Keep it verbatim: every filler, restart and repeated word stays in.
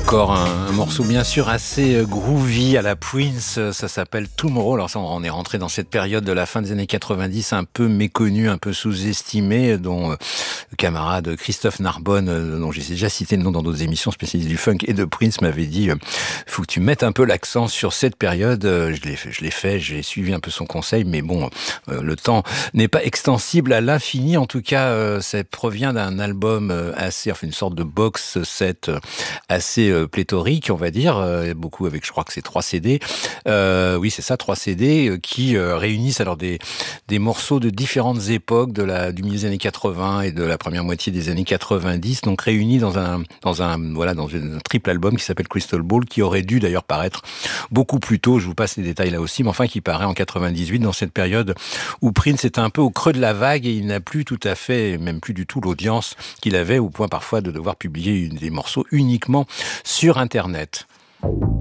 Encore un, un morceau bien sûr assez groovy à la Prince, ça s'appelle Tomorrow. Alors ça, on est rentré dans cette période de la fin des années quatre-vingt-dix un peu méconnue, un peu sous-estimée, dont euh, le camarade Christophe Narbonne, euh, dont j'ai déjà cité le nom dans d'autres émissions spécialistes du funk et de Prince, m'avait dit euh, faut que tu mettes un peu l'accent sur cette période. Euh, je l'ai fait, je l'ai fait, j'ai suivi un peu son conseil, mais bon, euh, le temps n'est pas extensible à l'infini. En tout cas, euh, ça provient d'un album euh, assez, enfin une sorte de box set euh, assez euh, pléthorique, on va dire, euh, beaucoup avec, je crois que c'est trois C D. Euh, oui, c'est ça, trois C D euh, qui euh, réunissent alors des des morceaux de différentes époques, de la du milieu des années quatre-vingts et de la première moitié des années quatre-vingt-dix, donc réunis dans un dans un voilà dans un triple album qui s'appelle Crystal Ball, qui aurait dû d'ailleurs paraître beaucoup plus tôt. Je vous passe les détails là aussi, mais enfin qui paraît en quatre-vingt-dix-huit, dans cette période où Prince était un peu au creux de la vague et il n'a plus tout à fait, même plus du tout l'audience qu'il avait, au point parfois de devoir publier des morceaux uniquement sur Internet.